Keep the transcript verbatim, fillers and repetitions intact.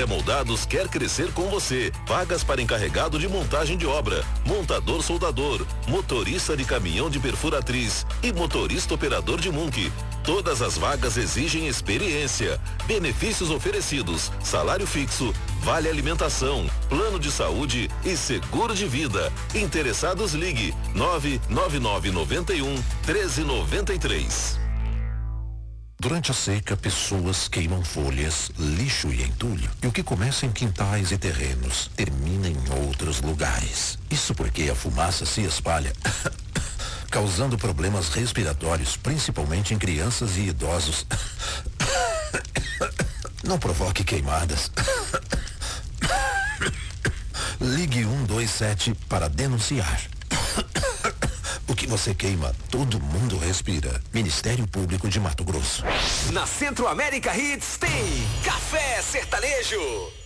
Pré-moldados quer crescer com você. Vagas para encarregado de montagem de obra, montador soldador, motorista de caminhão de perfuratriz e motorista operador de Munk. Todas as vagas exigem experiência. Benefícios oferecidos: salário fixo, vale alimentação, plano de saúde e seguro de vida. Interessados, ligue nove nove nove nove um, um três nove três. Durante a seca, pessoas queimam folhas, lixo e entulho. E o que começa em quintais e terrenos, termina em outros lugares. Isso porque a fumaça se espalha, causando problemas respiratórios, principalmente em crianças e idosos. Não provoque queimadas. Ligue um dois sete para denunciar. O que você queima, todo mundo respira. Ministério Público de Mato Grosso. Na Centro América Hits tem Café Sertanejo.